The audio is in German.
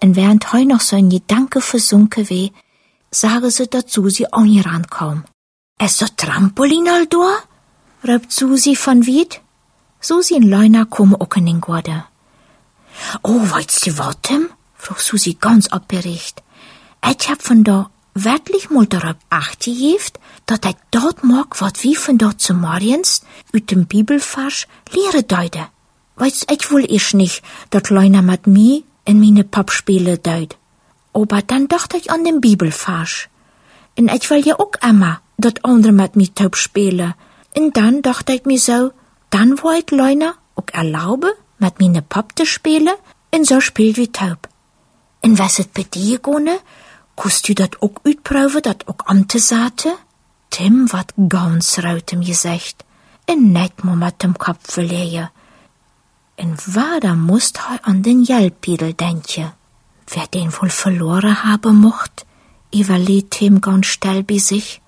En während heu noch so ein Gedanke versunken weh, sagen sie, dat Susi auch nie rankom. Es so Trampolin all do? Röpt Susi von Wied. Susi und Leuna kommen auch in den Gorde. Oh, weißt du was, Tim? Frug Susi ganz aufgeregt. Ich hab von da wirklich mal darauf acht gegeben, dass ich dort mag, wat wie von dort zu morgens ut dem Bibelvers lehren deute. Weißt ich wohl ich nicht, dat Leuna mit mir in meine Pappspiele deut. Aber dann dachte ich an den Bibelvers. Und ich will ja auch immer, dat andere mit mir taub spielen. Und dann dachte ich mir so, dann wollt Leuna auch erlauben, mit meine Papp zu spielen, und so spielt wie taub. Und was it bei dir, Gone? Kannst du dat auch uitproben, dat auch Amte sate? Tim wat ganz raut im Gesicht, und nicht mehr mit dem Kopf verlegen. Und da musst he an den Jelpidel denken. Wer den wohl verloren haben mocht, überlegt Tim ganz still bei sich.